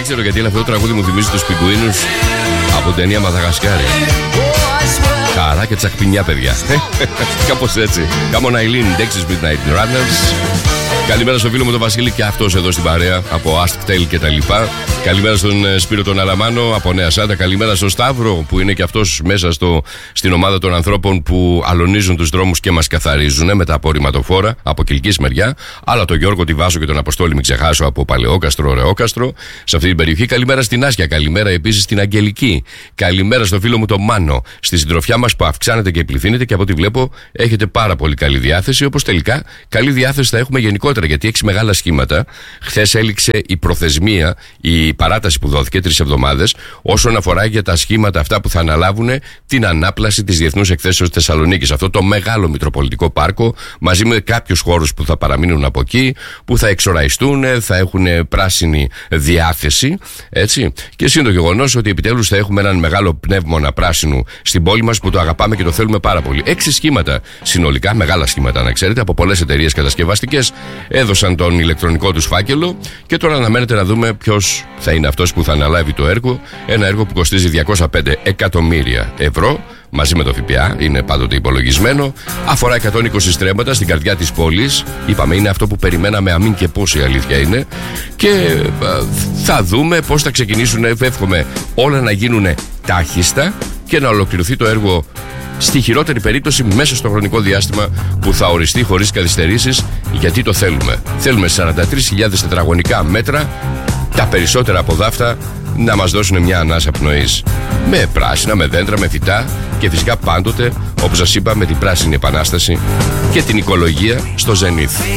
Δεν ξέρω γιατί, αλλά αυτό το τραγούδι μου θυμίζει τους πιγκουίνους από την ταινία Μαδαγασκάρη. Χαρά και τσακπινιά, παιδιά. Κάπως έτσι. Come on Eileen, Dexys Midnight Runners. Καλημέρα στο φίλο μου τον Βασίλη και αυτός εδώ στην παρέα από Ask και τα λοιπά. Καλημέρα στον Σπύρο τον Αλαμάνο από Νέα Σάντα. Καλημέρα στον Σταύρο που είναι και αυτός μέσα στην ομάδα των ανθρώπων που αλωνίζουν τους δρόμους και μας καθαρίζουν με τα απορριμματοφόρα από Κιλκής μεριά. Αλλά τον Γιώργο, τη Βάσο και τον Αποστόλη, μην ξεχάσω, από Παλαιόκαστρο, Ρεόκαστρο, σε αυτή την περιοχή. Καλημέρα στην Άσια. Καλημέρα επίσης στην Αγγελική. Καλημέρα στο φίλο μου τον Μάνο. Στη συντροφιά μας που αυξάνεται και πληθύνεται και από ό,τι βλέπω έχετε πάρα πολύ καλή διάθεση. Όπως τελικά καλή διάθεση θα έχουμε γενικότερα. Γιατί έχει μεγάλα σχήματα. Χθες έληξε η προθεσμία, η παράταση που δόθηκε 3 εβδομάδες, όσον αφορά για τα σχήματα αυτά που θα αναλάβουν την ανάπλαση της Διεθνούς Εκθέσεως Θεσσαλονίκης. Αυτό το μεγάλο Μητροπολιτικό Πάρκο, μαζί με κάποιους χώρους που θα παραμείνουν από εκεί, που θα εξοραϊστούν, θα έχουν πράσινη διάθεση. Έτσι. Και σύν το γεγονός ότι επιτέλους θα έχουμε έναν μεγάλο πνεύμονα πράσινου στην πόλη μας που το αγαπάμε και το θέλουμε πάρα πολύ. 6 σχήματα συνολικά, μεγάλα σχήματα να ξέρετε, από πολλές εταιρείες κατασκευαστικές. Έδωσαν τον ηλεκτρονικό τους φάκελο και τώρα αναμένεται να δούμε ποιος θα είναι αυτός που θα αναλάβει το έργο. Ένα έργο που κοστίζει 205 εκατομμύρια ευρώ μαζί με το ΦΠΑ, είναι πάντοτε υπολογισμένο. Αφορά 120 στρέμματα στην καρδιά της πόλης. Είπαμε, είναι αυτό που περιμέναμε αμήν και πώς, η αλήθεια είναι. Και θα δούμε πώς θα ξεκινήσουν. Εύχομαι όλα να γίνουν τάχιστα και να ολοκληρωθεί το έργο στη χειρότερη περίπτωση μέσα στο χρονικό διάστημα που θα οριστεί χωρίς καθυστερήσεις, γιατί το θέλουμε. Θέλουμε 43.000 τετραγωνικά μέτρα, τα περισσότερα από δάφτα, να μας δώσουν μια ανάσα πνοής. Με πράσινα, με δέντρα, με φυτά και φυσικά πάντοτε, όπως σας είπα, με την πράσινη επανάσταση και την οικολογία στο ζενήθ.